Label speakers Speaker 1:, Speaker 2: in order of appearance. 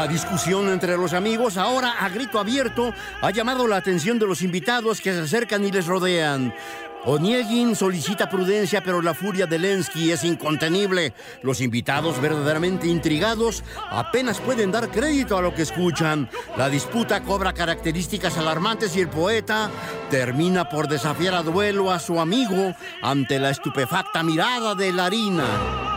Speaker 1: La discusión entre los amigos, ahora a grito abierto, ha llamado la atención de los invitados que se acercan y les rodean. Oniegin solicita prudencia, pero la furia de Lenski es incontenible. Los invitados, verdaderamente intrigados, apenas pueden dar crédito a lo que escuchan. La disputa cobra características alarmantes y el poeta termina por desafiar a duelo a su amigo ante la estupefacta mirada de Larina.